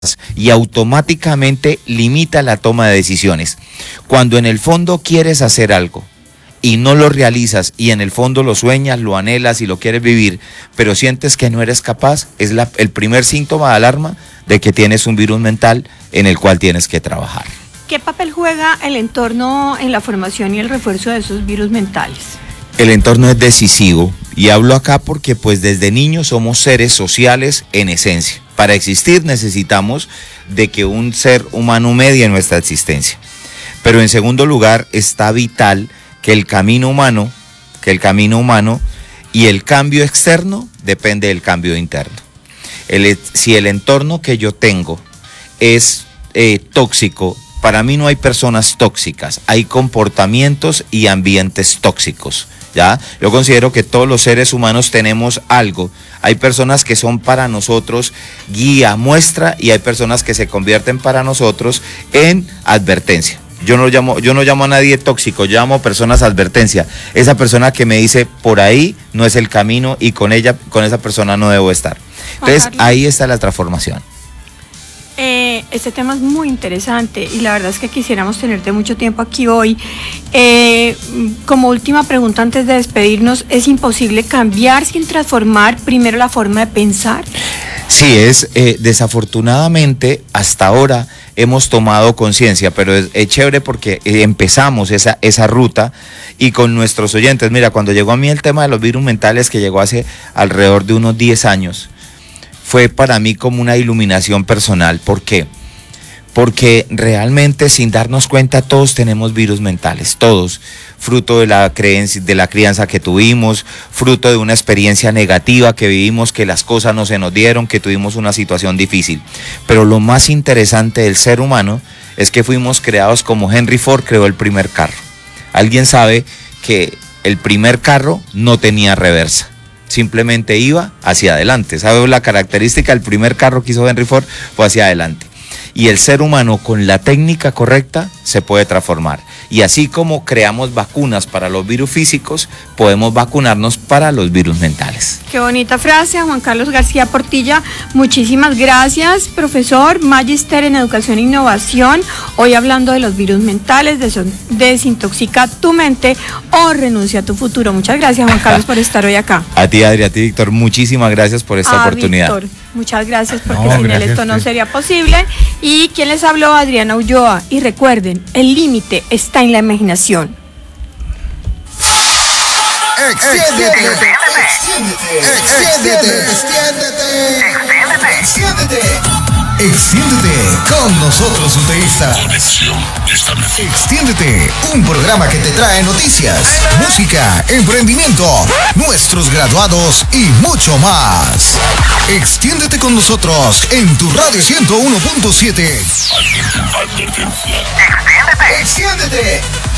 y automáticamente limita la toma de decisiones. Cuando en el fondo quieres hacer algo y no lo realizas y en el fondo lo sueñas, lo anhelas y lo quieres vivir, pero sientes que no eres capaz, es el primer síntoma de alarma de que tienes un virus mental en el cual tienes que trabajar. ¿Qué papel juega el entorno en la formación y el refuerzo de esos virus mentales? El entorno es decisivo y hablo acá porque pues desde niños somos seres sociales en esencia. Para existir necesitamos de que un ser humano medie nuestra existencia. Pero en segundo lugar está vital que el camino humano y el cambio externo depende del cambio interno. Si el entorno que yo tengo es tóxico, para mí no hay personas tóxicas, hay comportamientos y ambientes tóxicos. ¿Ya? Yo considero que todos los seres humanos tenemos algo. Hay personas que son para nosotros guía, muestra, y hay personas que se convierten para nosotros en advertencia. Yo no llamo a nadie tóxico, yo llamo personas advertencia. Esa persona que me dice por ahí no es el camino y con esa persona no debo estar. Entonces ahí está la transformación. Este tema es muy interesante y la verdad es que quisiéramos tenerte mucho tiempo aquí hoy. Como última pregunta antes de despedirnos, ¿es imposible cambiar sin transformar primero la forma de pensar? Sí, desafortunadamente hasta ahora hemos tomado conciencia, pero es chévere porque empezamos esa ruta y con nuestros oyentes. Mira, cuando llegó a mí el tema de los virus mentales, que llegó hace alrededor de unos 10 años, fue para mí como una iluminación personal. ¿Por qué? Porque realmente sin darnos cuenta todos tenemos virus mentales, todos, fruto de la crianza que tuvimos, fruto de una experiencia negativa que vivimos, que las cosas no se nos dieron, que tuvimos una situación difícil. Pero lo más interesante del ser humano es que fuimos creados como Henry Ford creó el primer carro. Alguien sabe que el primer carro no tenía reversa. Simplemente iba hacia adelante. ¿Sabes la característica del primer carro que hizo Henry Ford? Fue hacia adelante. Y el ser humano con la técnica correcta se puede transformar. Y así como creamos vacunas para los virus físicos, podemos vacunarnos para los virus mentales. Qué bonita frase, Juan Carlos García Portilla. Muchísimas gracias, profesor, magíster en educación e innovación. Hoy hablando de los virus mentales, desintoxica tu mente o renuncia a tu futuro. Muchas gracias, Juan Carlos, por estar hoy acá. A ti, Adri, a ti, Víctor, muchísimas gracias por esta oportunidad. Víctor, muchas gracias porque sin él esto no sería posible. Y quien les habló, Adriana Ulloa. Y recuerden, el límite está en la imaginación. Extiéndete con nosotros, UTEísta. Extiéndete, un programa que te trae noticias, música, emprendimiento, nuestros graduados y mucho más. Extiéndete con nosotros en tu radio 101.7. Extiéndete.